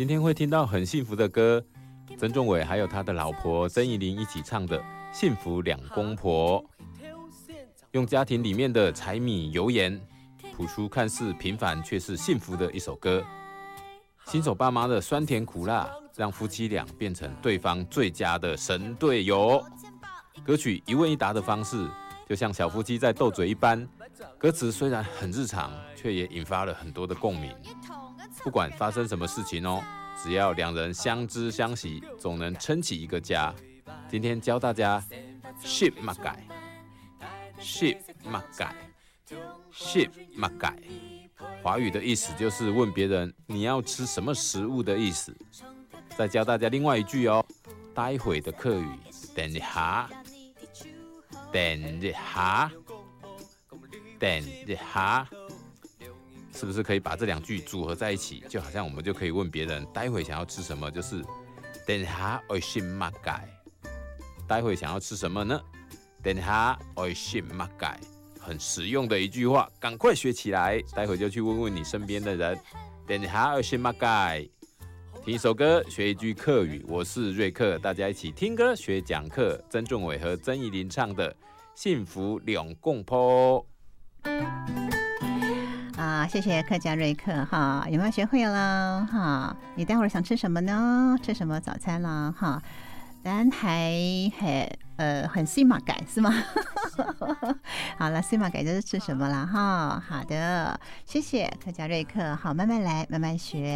今天会听到很幸福的歌，曾仲伟还有他的老婆曾怡玲一起唱的《幸福两公婆》，用家庭里面的柴米油盐谱出看似平凡却是幸福的一首歌。新手爸妈的酸甜苦辣，让夫妻俩变成对方最佳的神队友。歌曲一问一答的方式，就像小夫妻在斗嘴一般，歌词虽然很日常，却也引发了很多的共鸣。不管发生什么事情哦，只要两人相知相惜，总能撑起一个家。今天教大家 ship 嘛改 ship 嘛改 ship 嘛改，华语的意思就是问别人你要吃什么食物的意思。再教大家另外一句哦，待会的客语等一下等一下等一下，是不是可以把这两句组合在一起，就好像我们就可以问别人待会想要吃什么，就是等一下我心嘛改，待会想要吃什么呢？等一下我心嘛改，很实用的一句话，赶快学起来，待会就去问问你身边的人，等一下我心嘛改。听一首歌，学一句客语。我是瑞克，大家一起听歌学讲课。曾仲伟和曾怡玲唱的《幸福两公婆》。 谢谢客家瑞克哈，有没有学会了哈？你待会儿想吃什么呢？吃什么早餐啦哈？咱还很西马改是吗？好了，西马改就是吃什么啦哈？好的，谢谢客家瑞克，好，慢慢来，慢慢学。